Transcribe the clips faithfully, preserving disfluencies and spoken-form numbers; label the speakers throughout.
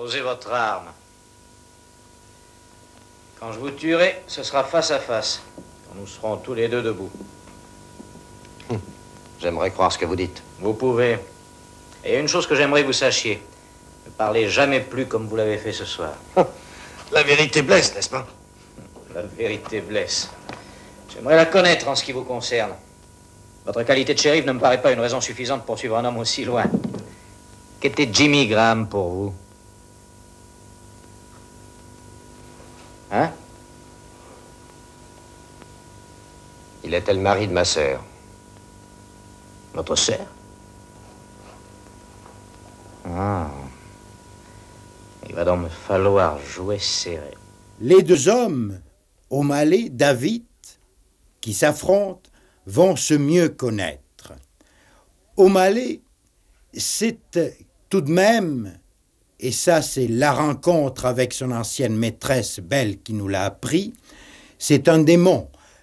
Speaker 1: Posez votre arme. Quand je vous tuerai, ce sera face à face, quand nous serons tous les deux debout.
Speaker 2: Hum. J'aimerais croire ce que vous dites.
Speaker 1: Vous pouvez. Et une chose que j'aimerais que vous sachiez, ne parlez jamais plus comme vous l'avez fait ce soir.
Speaker 2: La vérité blesse, n'est-ce pas?
Speaker 1: La vérité blesse. J'aimerais la connaître en ce qui vous concerne. Votre qualité de shérif ne me paraît pas une raison suffisante pour suivre un homme aussi loin. Qu'était Jimmy Graham pour vous? Hein?
Speaker 2: Il était le mari de ma sœur.
Speaker 1: Votre sœur? Ah. Il va donc me falloir jouer serré.
Speaker 3: Les deux hommes, O'Malley, David, qui s'affrontent, vont se mieux connaître. O'Malley, c'est tout de même, et ça c'est la rencontre avec son ancienne maîtresse Belle qui nous l'a appris, c'est un démon.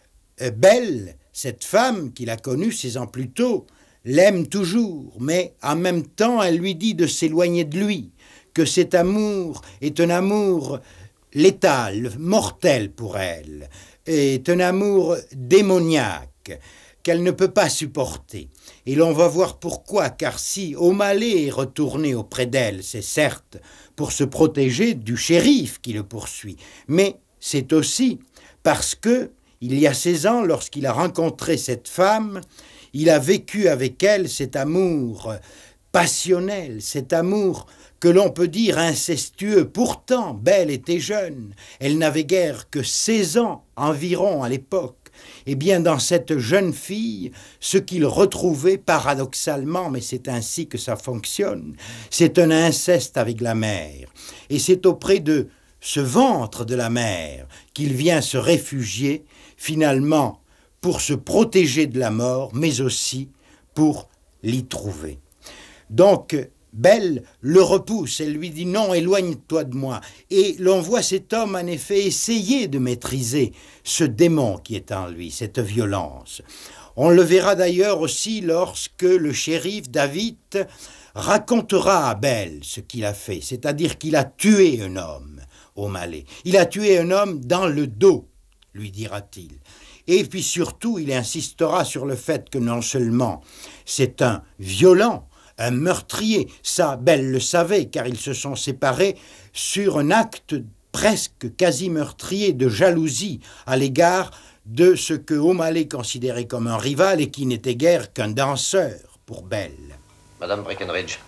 Speaker 3: Belle, cette femme qu'il a connue six ans plus tôt, l'aime toujours, mais en même temps elle lui dit de s'éloigner de lui, que cet amour est un amour létal, mortel pour elle, est un amour démoniaque qu'elle ne peut pas supporter. Et l'on va voir pourquoi, car si O'Malley est retourné auprès d'elle, c'est certes pour se protéger du shérif qui le poursuit, mais c'est aussi parce que, il y a seize ans, lorsqu'il a rencontré cette femme, il a vécu avec elle cet amour passionnel, cet amour que l'on peut dire incestueux. Pourtant, Belle était jeune, elle n'avait guère que seize ans environ à l'époque. Eh bien, dans cette jeune fille, ce qu'il retrouvait paradoxalement, mais c'est ainsi que ça fonctionne, c'est un inceste avec la mère. Et c'est auprès de ce ventre de la mère qu'il vient se réfugier, finalement, pour se protéger de la mort, mais aussi pour l'y trouver. Donc, Belle le repousse, elle lui dit « Non, éloigne-toi de moi ». Et l'on voit cet homme en effet essayer de maîtriser ce démon qui est en lui, cette violence. On le verra d'ailleurs aussi lorsque le shérif David racontera à Belle ce qu'il a fait, c'est-à-dire qu'il a tué un homme, O'Malley. Il a tué un homme dans le dos, lui dira-t-il. Et puis surtout, il insistera sur le fait que non seulement c'est un violent, un meurtrier, ça, Belle le savait, car ils se sont séparés sur un acte presque quasi meurtrier de jalousie à l'égard de ce que O'Malley considérait comme un rival et qui n'était guère qu'un danseur pour Belle.
Speaker 2: Madame Breckenridge,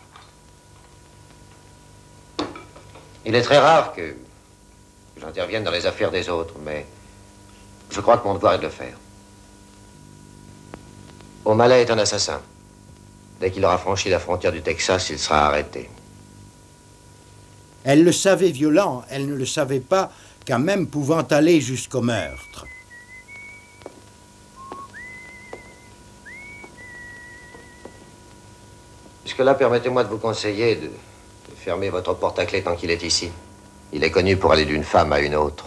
Speaker 2: il est très rare que j'intervienne dans les affaires des autres, mais je crois que mon devoir est de le faire. O'Malley est un assassin. Dès qu'il aura franchi la frontière du Texas, il sera arrêté.
Speaker 3: Elle le savait violent, elle ne le savait pas quand même pouvant aller jusqu'au meurtre.
Speaker 2: Jusque-là, permettez-moi de vous conseiller de, de fermer votre porte à clé tant qu'il est ici. Il est connu pour aller d'une femme à une autre.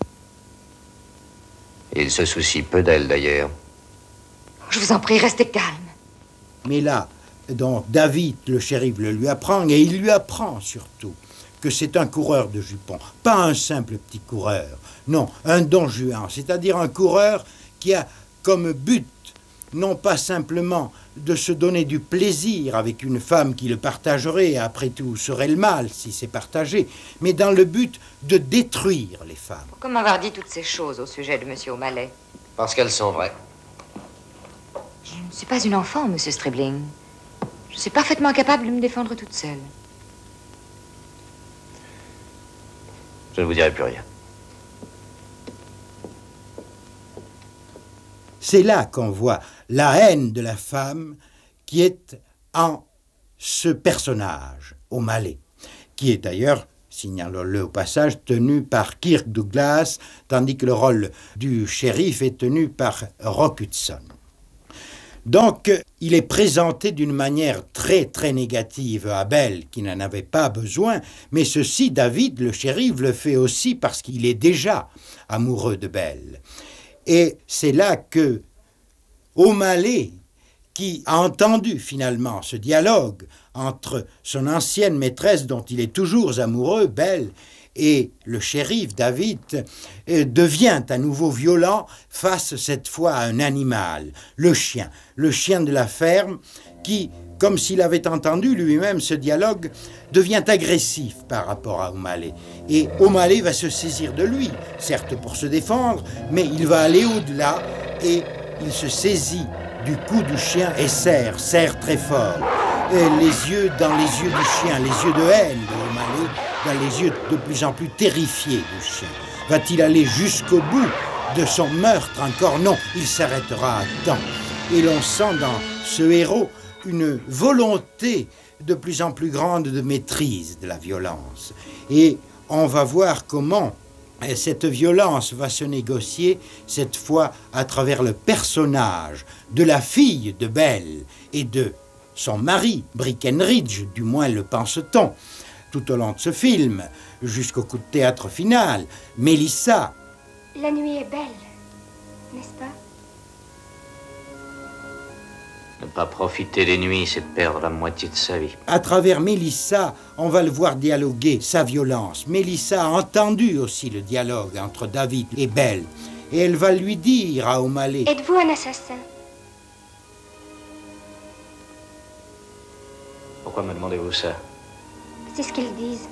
Speaker 2: Et il se soucie peu d'elle, d'ailleurs.
Speaker 4: Je vous en prie, restez calme.
Speaker 3: Mais là, donc David, le shérif, le lui apprend, et il lui apprend surtout que c'est un coureur de jupons, pas un simple petit coureur, non, un don Juan, c'est-à-dire un coureur qui a comme but non pas simplement de se donner du plaisir avec une femme qui le partagerait, et après tout serait le mal si c'est partagé, mais dans le but de détruire les femmes.
Speaker 4: Comment avoir dit toutes ces choses au sujet de M. O'Malley?
Speaker 2: Parce qu'elles sont vraies.
Speaker 4: Je ne suis pas une enfant, M. Stribling. Je suis parfaitement capable de me défendre toute seule.
Speaker 2: Je ne vous dirai plus rien.
Speaker 3: C'est là qu'on voit la haine de la femme qui est en ce personnage, O'Malley, qui est d'ailleurs, signalons-le au passage, tenu par Kirk Douglas, tandis que le rôle du shérif est tenu par Rock Hudson. Donc, il est présenté d'une manière très, très négative à Belle, qui n'en avait pas besoin, mais ceci, David, le shérif, le fait aussi parce qu'il est déjà amoureux de Belle. Et c'est là que O'Malley, qui a entendu finalement ce dialogue entre son ancienne maîtresse dont il est toujours amoureux, Belle, et le shérif David, euh, devient à nouveau violent face cette fois à un animal, le chien, le chien de la ferme qui, comme s'il avait entendu lui-même ce dialogue, devient agressif par rapport à O'Malley. Et O'Malley va se saisir de lui, certes pour se défendre, mais il va aller au-delà et il se saisit du cou du chien et serre, serre très fort. Et les yeux dans les yeux du chien, les yeux de haine de O'Malley, dans les yeux de plus en plus terrifiés du chien. Va-t-il aller jusqu'au bout de son meurtre encore? Non, il s'arrêtera à temps. Et l'on sent dans ce héros une volonté de plus en plus grande de maîtrise de la violence. Et on va voir comment cette violence va se négocier, cette fois à travers le personnage de la fille de Belle et de son mari, Breckinridge, du moins le pense-t-on, tout au long de ce film, jusqu'au coup de théâtre final, Mélissa.
Speaker 5: La nuit est belle, n'est-ce pas?
Speaker 1: Ne pas profiter des nuits, c'est perdre la moitié de sa vie.
Speaker 3: À travers Mélissa, on va le voir dialoguer sa violence. Mélissa a entendu aussi le dialogue entre David et Belle. Et elle va lui dire à O'Malley:
Speaker 5: êtes-vous un assassin?
Speaker 1: Pourquoi me demandez-vous ça?
Speaker 5: C'est ce qu'ils disent.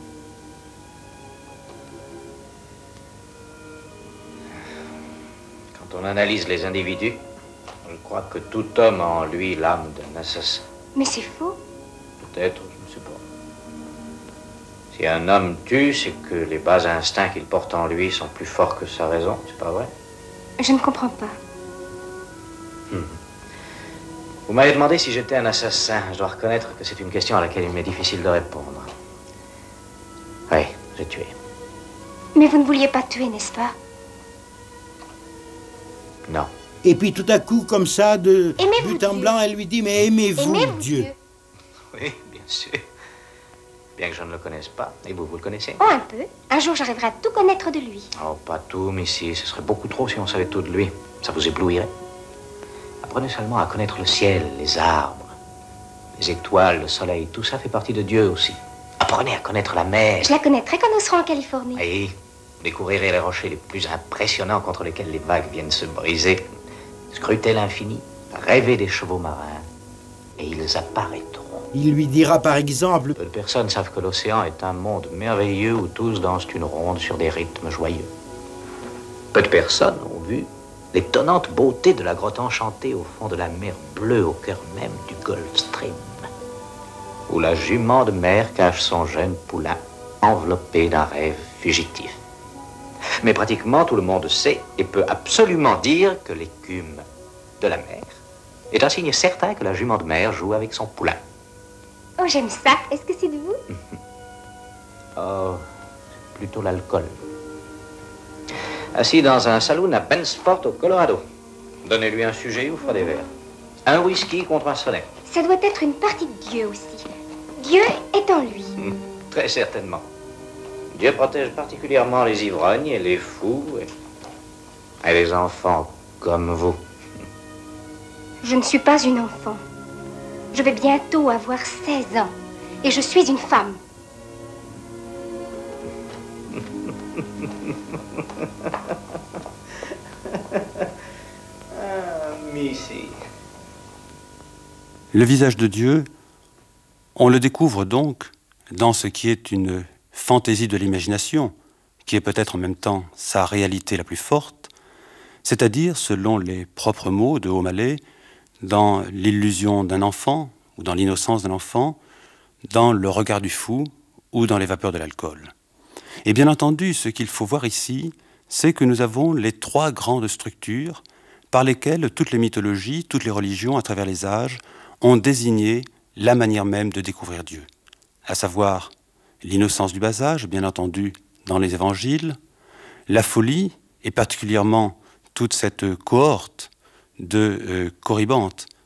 Speaker 1: Quand on analyse les individus, je crois que tout homme a en lui l'âme d'un assassin.
Speaker 5: Mais c'est faux.
Speaker 1: Peut-être, je ne sais pas. Si un homme tue, c'est que les bas instincts qu'il porte en lui sont plus forts que sa raison, c'est pas vrai?
Speaker 5: Je ne comprends pas.
Speaker 1: Hum. Vous m'avez demandé si j'étais un assassin. Je dois reconnaître que c'est une question à laquelle il m'est difficile de répondre. Oui, j'ai tué.
Speaker 5: Mais vous ne vouliez pas tuer, n'est-ce pas?
Speaker 1: Non.
Speaker 3: Et puis tout à coup, comme ça, de
Speaker 5: Aimez-vous
Speaker 3: but en
Speaker 5: Dieu?
Speaker 3: blanc, elle lui dit: mais aimez-vous
Speaker 5: Aimez-vous
Speaker 3: Dieu?
Speaker 5: Dieu?
Speaker 1: Oui, bien sûr. Bien que je ne le connaisse pas. Et vous, vous le connaissez?
Speaker 5: Oh, un peu. Un jour, j'arriverai à tout connaître de lui.
Speaker 1: Oh, pas tout, Missy. Ce serait beaucoup trop si on savait tout de lui. Ça vous éblouirait. Apprenez seulement à connaître le ciel, les arbres, les étoiles, le soleil. Tout ça fait partie de Dieu aussi. Apprenez à connaître la mer.
Speaker 5: Je la connaîtrai quand nous serons en Californie.
Speaker 1: Et vous découvrirez les rochers les plus impressionnants contre lesquels les vagues viennent se briser. Scrutez l'infini, rêvez des chevaux marins, et ils apparaîtront.
Speaker 3: Il lui dira par exemple:
Speaker 1: Peu de personnes savent que l'océan est un monde merveilleux où tous dansent une ronde sur des rythmes joyeux. Peu de personnes ont vu l'étonnante beauté de la grotte enchantée au fond de la mer bleue au cœur même du Gulf Stream, où la jument de mer cache son jeune poulain enveloppé d'un rêve fugitif. Mais pratiquement tout le monde sait et peut absolument dire que l'écume de la mer est un signe certain que la jument de mer joue avec son poulain.
Speaker 5: Oh, j'aime ça. Est-ce que c'est de vous?
Speaker 1: Oh, c'est plutôt l'alcool. Assis dans un saloon à Bensport au Colorado. Donnez-lui un sujet, il vous fera des verres. Un whisky contre un sonnet.
Speaker 5: Ça doit être une partie de Dieu aussi. Dieu est en lui.
Speaker 1: Mmh, très certainement. Dieu protège particulièrement les ivrognes et les fous et, et les enfants comme vous.
Speaker 5: Je ne suis pas une enfant. Je vais bientôt avoir seize ans. Et je suis une femme.
Speaker 1: Ah, Missy.
Speaker 6: Le visage de Dieu, on le découvre donc dans ce qui est une fantaisie de l'imagination, qui est peut-être en même temps sa réalité la plus forte, c'est-à-dire, selon les propres mots de O'Malley, dans l'illusion d'un enfant, ou dans l'innocence d'un enfant, dans le regard du fou, ou dans les vapeurs de l'alcool. Et bien entendu, ce qu'il faut voir ici, c'est que nous avons les trois grandes structures par lesquelles toutes les mythologies, toutes les religions, à travers les âges, ont désigné la manière même de découvrir Dieu, à savoir l'innocence du bas âge, bien entendu, dans les évangiles, la folie, et particulièrement toute cette cohorte de euh, corybantes